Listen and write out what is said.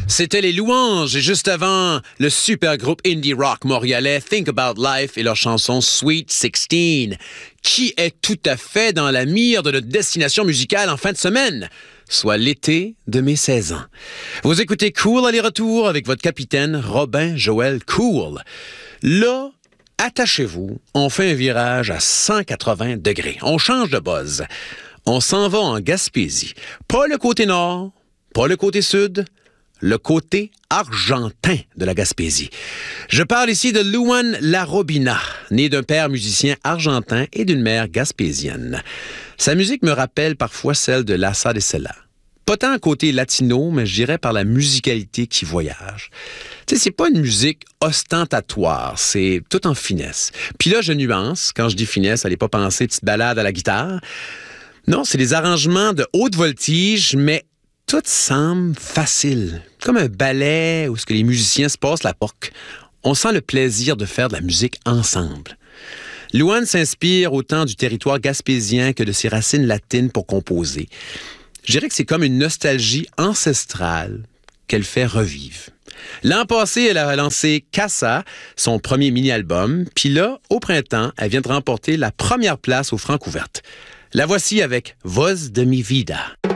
C'était les Louanges et juste avant, le super groupe indie rock montréalais Think About Life et leur chanson Sweet 16, qui est tout à fait dans la mire de notre destination musicale en fin de semaine, soit l'été de mes 16 ans. Vous écoutez Cool aller-retour avec votre capitaine Robin Joël Cool. Là, attachez-vous, on fait un virage à 180 degrés. On change de buzz. On s'en va en Gaspésie. Pas le côté nord, pas le côté sud, le côté argentin de la Gaspésie. Je parle ici de Luan Larobina, né d'un père musicien argentin et d'une mère gaspésienne. Sa musique me rappelle parfois celle de Lassa de Sela. Pas tant côté latino, mais je dirais par la musicalité qui voyage. Tu sais, c'est pas une musique ostentatoire, c'est tout en finesse. Puis là, je nuance. Quand je dis finesse, allez pas penser petite balade à la guitare. Non, c'est des arrangements de haute voltige, mais tout semble facile. Comme un ballet où ce que les musiciens se passent la porte. On sent le plaisir de faire de la musique ensemble. Luan s'inspire autant du territoire gaspésien que de ses racines latines pour composer. Je dirais que c'est comme une nostalgie ancestrale qu'elle fait revivre. L'an passé, elle a lancé Casa, son premier mini-album, puis là, au printemps, elle vient de remporter la première place aux Francouvertes. La voici avec Voz de mi vida.